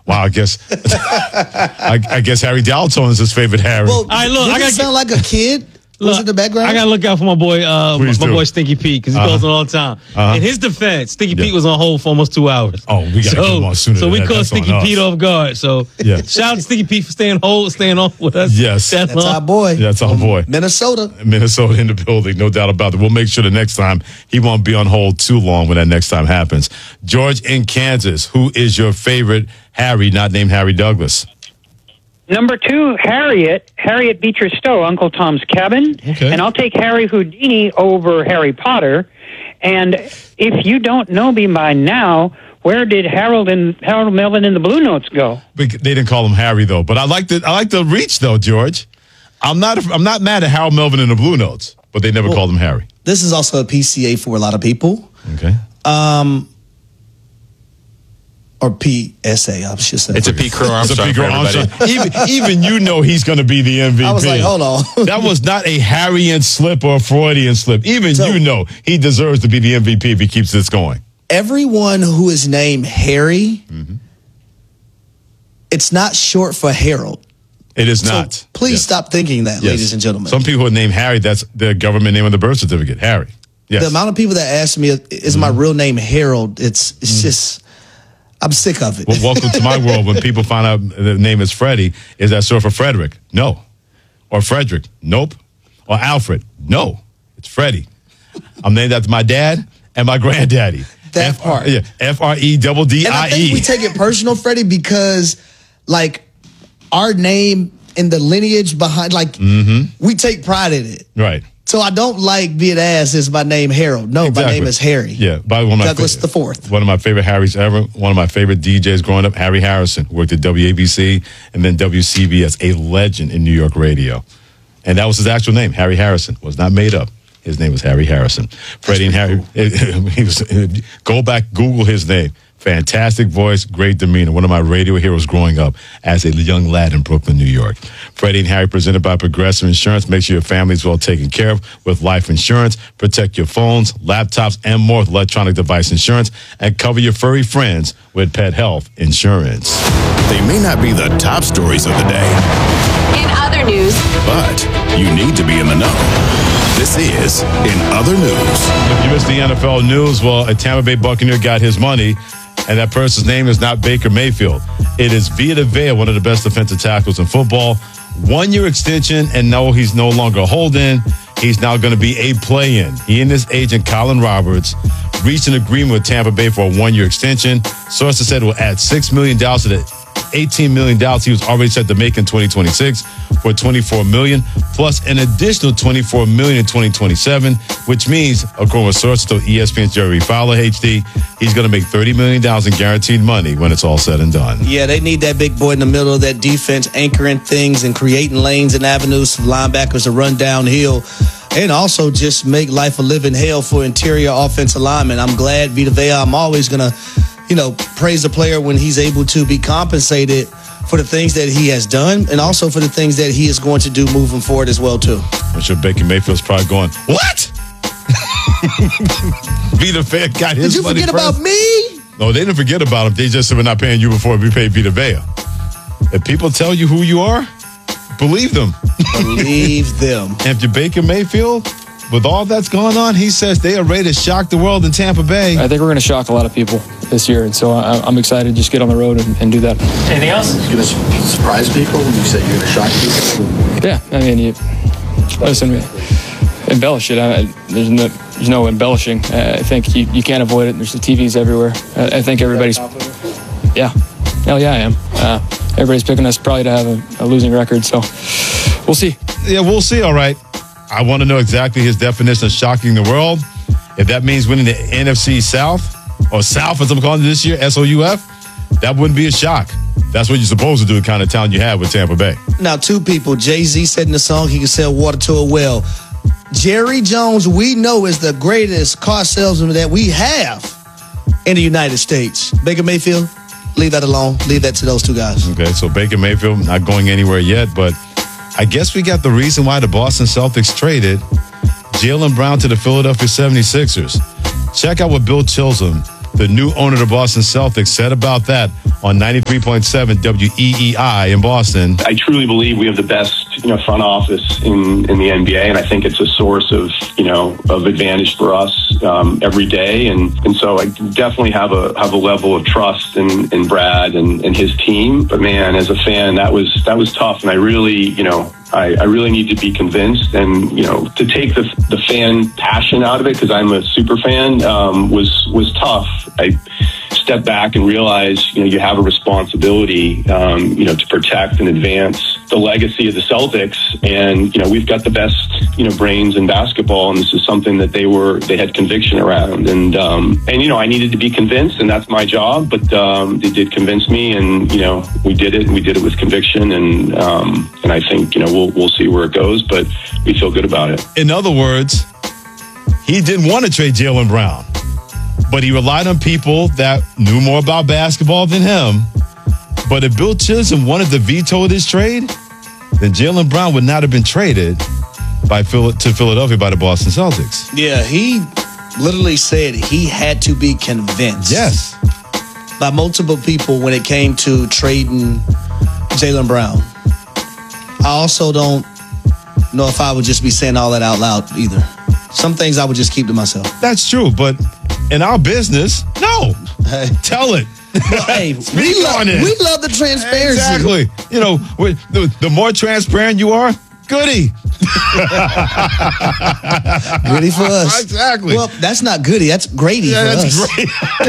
Wow, I guess I guess Harry Dalton is his favorite Harry. Well, All right, look, I sound like a kid. Who's in the background? I gotta look out for my boy, my boy Stinky Pete, because he goes on all the time. In his defense, Stinky Pete was on hold for almost 2 hours. Oh, we gotta get him on sooner. So we than that. caught That's Stinky on us. Pete off guard. So shout out to Stinky Pete for staying on with us. Yes. That's our boy. That's our boy. Minnesota. Minnesota in the building, no doubt about it. We'll make sure the next time he won't be on hold too long when that next time happens. George in Kansas, who is your favorite Harry, not named Harry Douglas? Number 2, Harriet Beecher Stowe, Uncle Tom's Cabin. Okay. And I'll take Harry Houdini over Harry Potter. And if you don't know me by now, where did Harold Melvin and the Blue Notes go? They didn't call him Harry though, but I like the reach though, George. I'm not mad at Harold Melvin and the Blue Notes, but they never called him Harry. This is also a PCA for a lot of people. Okay. Or PSA, I should say. It's a Pete Crow Armstrong for everybody. Even you know he's going to be the MVP. I was like, hold on. That was not a Harryan slip or a Freudian slip. Even So- you know he deserves to be the MVP if he keeps this going. Everyone who is named Harry, it's not short for Harold. It is So not. please Yes. stop thinking that, Yes. ladies and gentlemen. Some people are named Harry. That's the government name on the birth certificate. Harry. Yes. The amount of people that ask me, is my real name Harold? It's just, I'm sick of it. Well, welcome to my world. When people find out the name is Freddie, is that short for Frederick? No. Or Frederick? Nope. Or Alfred? No. It's Freddie. I'm named after my dad and my granddaddy. That part. Yeah. F-R-E-D-D-I-E. And I think we take it personal, Freddie, because like our name and the lineage behind, like we take pride in it. Right. So I don't like being asked, is my name Harold? No, my name is Harry. Yeah. By one of my Douglas the Fourth. One of my favorite Harrys ever. One of my favorite DJs growing up, Harry Harrison, worked at WABC and then WCBS, a legend in New York radio. And that was his actual name, Harry Harrison. Was not made up. His name was Harry Harrison. Freddie and Harry, he was, go back, Google his name. Fantastic voice, great demeanor. One of my radio heroes growing up as a young lad in Brooklyn, New York. Freddie and Harry presented by Progressive Insurance. Make sure your family is well taken care of with life insurance. Protect your phones, laptops, and more with electronic device insurance. And cover your furry friends with pet health insurance. They may not be the top stories of the day, In other news, but you need to be in the know. This is In Other News. If you missed the NFL news, well, a Tampa Bay Buccaneer got his money, and that person's name is not Baker Mayfield. It is Vita Vea, one of the best defensive tackles in football. 1-year extension, and no, he's no longer a hold-in. He's now going to be a play-in. He and his agent, Colin Roberts, reached an agreement with Tampa Bay for a 1-year extension. Sources said it will add $6 million to the $18 million he was already set to make in 2026 for $24 million, plus an additional $24 million in 2027, which means, according to sources to ESPN's Jerry Fowler, HD, he's going to make $30 million in guaranteed money when it's all said and done. Yeah, they need that big boy in the middle of that defense, anchoring things and creating lanes and avenues for linebackers to run downhill. And also just make life a living hell for interior offensive linemen. I'm glad Vita Vea, I'm always going to, praise the player when he's able to be compensated for the things that he has done and also for the things that he is going to do moving forward as well, too. I'm sure Baker Mayfield's probably going, what? Vita Vea got his Did you money forget first. about me? No, they didn't forget about him. They just said we're not paying you before we pay Vita Vea. If people tell you who you are, believe them. Believe them. And if you're Baker Mayfield, with all that's going on, he says they are ready to shock the world in Tampa Bay. I think we're going to shock a lot of people this year, and so I'm excited to just get on the road and do that. Anything else? You're going to surprise people when you say you're going to shock people? Yeah, I mean, listen, embellish it. There's no embellishing. I think you can't avoid it. There's the TVs everywhere. I think everybody's... Yeah. Hell yeah, I am. Everybody's picking us probably to have a losing record, so we'll see. Yeah, we'll see, all right. I want to know exactly his definition of shocking the world. If that means winning the NFC South, or South as I'm calling it this year, SOUF, that wouldn't be a shock. That's what you're supposed to do, the kind of talent you have with Tampa Bay. Now, two people. Jay-Z said in the song he can sell water to a well. Jerry Jones, we know, is the greatest car salesman that we have in the United States. Baker Mayfield, leave that alone. Leave that to those two guys. Okay, so Baker Mayfield not going anywhere yet, but I guess we got the reason why the Boston Celtics traded Jaylen Brown to the Philadelphia 76ers. Check out what Bill Chisholm, the new owner of the Boston Celtics, said about that on 93.7 WEEI in Boston. I truly believe we have the best, front office in the NBA, and I think it's a source of advantage for us every day. And so I definitely have a level of trust in Brad and his team. But man, as a fan, that was tough, and I really, I really need to be convinced, and to take the fan passion out of it, because I'm a super fan, was tough. I stepped back and realized you have a responsibility to protect and advance the legacy of the Celtics, and we've got the best brains in basketball, and this is something that they had conviction around, and I needed to be convinced, and that's my job, but they did convince me, and we did it with conviction, and I think we'll see where it goes, but we feel good about it. In other words, he didn't want to trade Jaylen Brown, but he relied on people that knew more about basketball than him. But if Bill Chisholm wanted to veto this trade, then Jaylen Brown would not have been traded to Philadelphia by the Boston Celtics. Yeah, he literally said he had to be convinced. Yes. By multiple people when it came to trading Jaylen Brown. I also don't know if I would just be saying all that out loud either. Some things I would just keep to myself. That's true, but in our business, no. Hey. Tell it. Well, hey, we love the transparency. Exactly. The more transparent you are, goody. Goody for us. Exactly. Well, that's not goody. That's Grady for us. Great.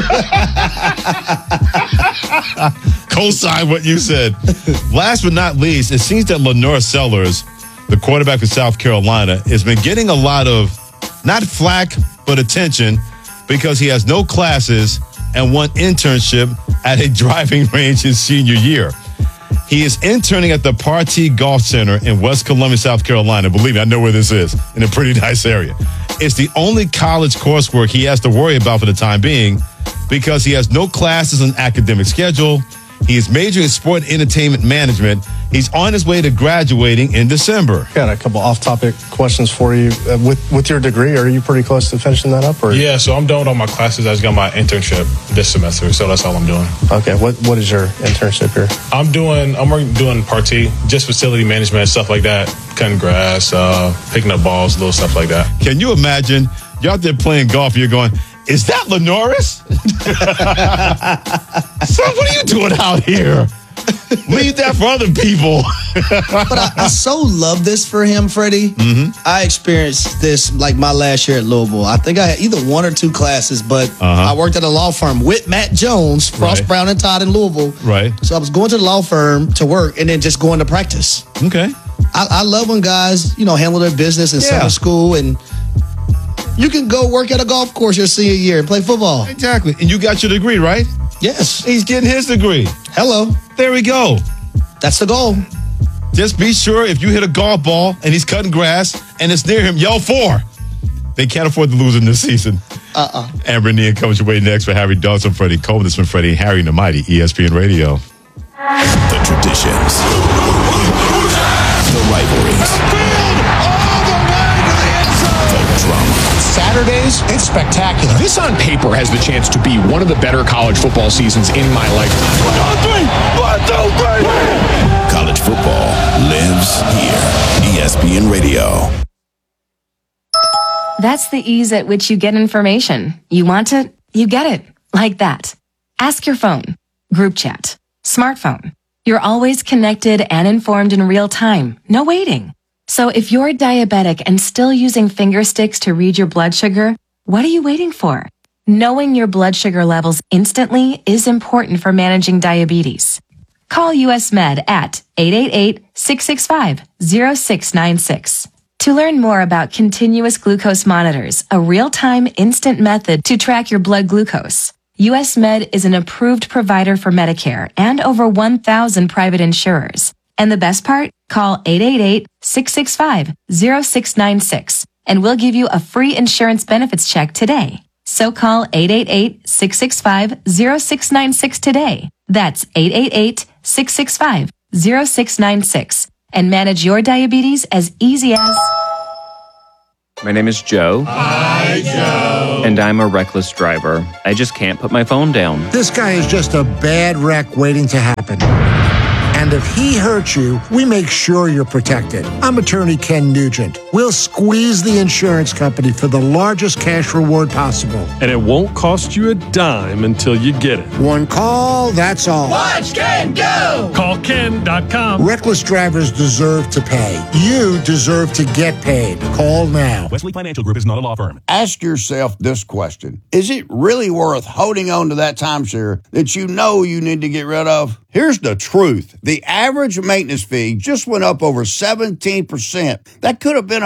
Co-sign what you said. Last but not least, it seems that Lenore Sellers, the quarterback of South Carolina, has been getting a lot of, not flack, but attention because he has no classes and one internship at a driving range his senior year. He is interning at the Partee Golf Center in West Columbia, South Carolina. Believe me, I know where this is, in a pretty nice area. It's the only college coursework he has to worry about for the time being because he has no classes on academic schedule. He is majoring in sport and entertainment management. He's on his way to graduating in December. Got a couple off-topic questions for you. With your degree, are you pretty close to finishing that up? Or? Yeah, so I'm done with all my classes. I just got my internship this semester, so that's all I'm doing. Okay, what is your internship here? I'm doing Partee, just facility management and stuff like that, cutting grass, picking up balls, little stuff like that. Can you imagine? You're out there playing golf, you're going, is that Lenoris? Son, what are you doing out here? Leave that for other people. But I so love this for him, Freddie. Mm-hmm. I experienced this like my last year at Louisville. I think I had either one or two classes, but I worked at a law firm with Matt Jones, Frost, Brown, and Todd in Louisville. Right. So I was going to the law firm to work and then just going to practice. Okay. I love when guys, handle their business in summer school, and you can go work at a golf course your senior year and play football. Exactly. And you got your degree, right? Yes. He's getting his degree. Hello. There we go. That's the goal. Just be sure if you hit a golf ball and he's cutting grass and it's near him, yell 4. They can't afford to lose in this season. Amber Nia comes your way next for Harry Dawson, Freddie Coleman. This is Freddie and Harry and the Mighty ESPN Radio. The traditions. The rivalries. Saturdays, it's spectacular. This on paper has the chance to be one of the better college football seasons in my lifetime. 1, 2, 3. College football lives here. ESPN Radio. That's the ease at which you get information. You want it, you get it. Like that. Ask your phone. Group chat. Smartphone. You're always connected and informed in real time. No waiting. So if you're diabetic and still using finger sticks to read your blood sugar, what are you waiting for? Knowing your blood sugar levels instantly is important for managing diabetes. Call US Med at 888-665-0696. To learn more about continuous glucose monitors, a real-time instant method to track your blood glucose, US Med is an approved provider for Medicare and over 1,000 private insurers. And the best part? Call 888-665-0696 and we'll give you a free insurance benefits check today. So call 888-665-0696 today. That's 888-665-0696 and manage your diabetes as easy as... My name is Joe. Hi, Joe. And I'm a reckless driver. I just can't put my phone down. This guy is just a bad wreck waiting to happen. And if he hurts you, we make sure you're protected. I'm attorney Ken Nugent. We'll squeeze the insurance company for the largest cash reward possible. And it won't cost you a dime until you get it. One call, that's all. Watch Ken go! Call Ken.com. Reckless drivers deserve to pay. You deserve to get paid. Call now. Wesley Financial Group is not a law firm. Ask yourself this question. Is it really worth holding on to that timeshare that you know you need to get rid of? Here's the truth. The average maintenance fee just went up over 17%. That could have been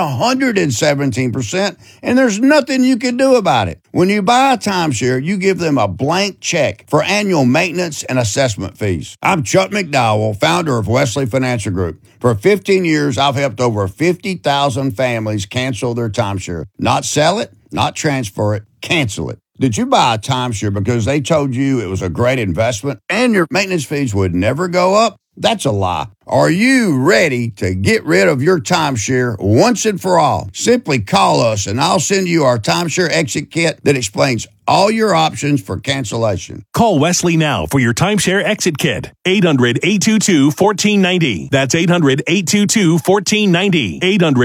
117%, and there's nothing you can do about it. When you buy a timeshare, you give them a blank check for annual maintenance and assessment fees. I'm Chuck McDowell, founder of Wesley Financial Group. For 15 years, I've helped over 50,000 families cancel their timeshare. Not sell it, not transfer it, cancel it. Did you buy a timeshare because they told you it was a great investment and your maintenance fees would never go up? That's a lie. Are you ready to get rid of your timeshare once and for all? Simply call us and I'll send you our timeshare exit kit that explains all your options for cancellation. Call Wesley now for your timeshare exit kit. 800-822-1490. That's 800-822-1490.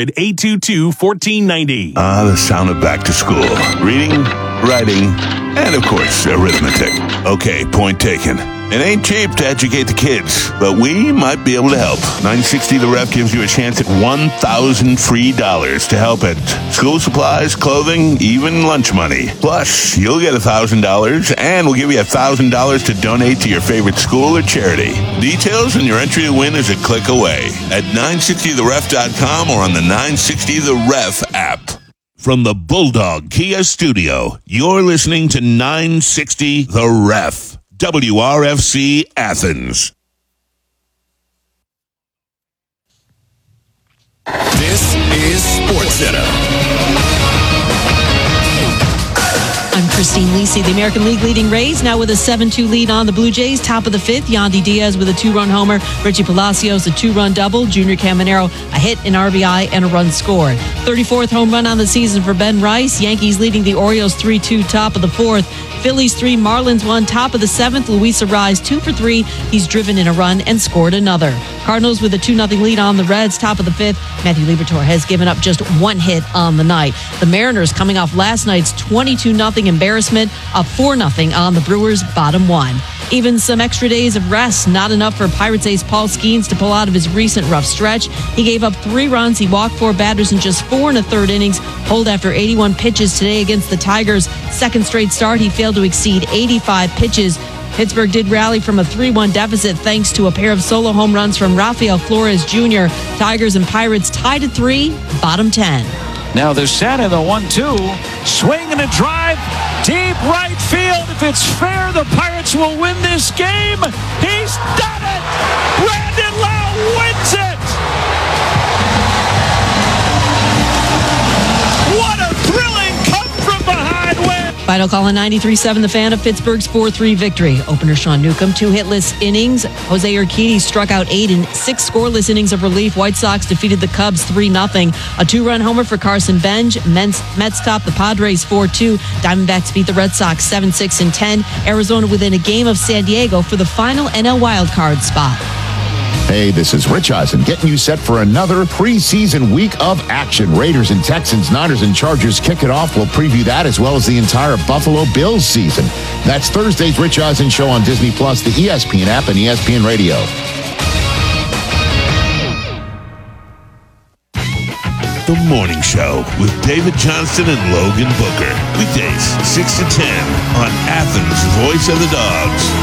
800-822-1490. The sound of back to school. Reading, writing, and of course, arithmetic. Okay, point taken. It ain't cheap to educate the kids, but we might be able to help. 960 The Ref gives you a chance at $1,000 free to help at school supplies, clothing, even lunch money. Plus, you'll get $1,000, and we'll give you $1,000 to donate to your favorite school or charity. Details and your entry to win is a click away at 960theref.com or on the 960 The Ref app. From the Bulldog Kia Studio, you're listening to 960 The Ref. WRFC Athens. This is SportsCenter. I'm Christine Lisi. The American League leading Rays now with a 7-2 lead on the Blue Jays. Top of the fifth, Yandy Diaz with a 2-run homer. Richie Palacios a 2-run double. Junior Caminero a hit, an RBI, and a run scored. 34th home run on the season for Ben Rice. Yankees leading the Orioles 3-2 top of the fourth. Phillies 3, Marlins 1, top of the seventh. Luis Arraez 2 for 3. He's driven in a run and scored another. Cardinals with a 2-0 lead on the Reds, top of the fifth. Matthew Liberatore has given up just one hit on the night. The Mariners coming off last night's 22-0 embarrassment, up 4-0 on the Brewers, bottom one. Even some extra days of rest, not enough for Pirates ace Paul Skeens to pull out of his recent rough stretch. He gave up 3 runs. He walked 4 batters in just 4 1/3 innings, pulled after 81 pitches today against the Tigers. Second straight start, he failed to exceed 85 pitches. Pittsburgh did rally from a 3-1 deficit thanks to a pair of solo home runs from Rafael Flores Jr. Tigers and Pirates tied at 3, bottom 10. Now they're set in the 1-2. Swing and a drive. Deep right field. If it's fair, the Pirates will win this game. He's done it! Brandon Lowe wins it! What a thrilling come-from-behind win! Final call on 93.7 The Fan of Pittsburgh's 4-3 victory. Opener Sean Newcomb, 2 hitless innings. Jose Urquidy struck out 8 in 6 scoreless innings of relief. White Sox defeated the Cubs 3-0. A 2-run homer for Carson Benj. Mets top the Padres 4-2. Diamondbacks beat the Red Sox 7-6 and 10. Arizona within a game of San Diego for the final NL wildcard spot. Hey, this is Rich Eisen getting you set for another preseason week of action. Raiders and Texans, Niners and Chargers kick it off. We'll preview that as well as the entire Buffalo Bills season. That's Thursday's Rich Eisen Show on Disney+, the ESPN app, and ESPN Radio. The Morning Show with David Johnston and Logan Booker. Weekdays, 6 to 10 on Athens' Voice of the Dogs.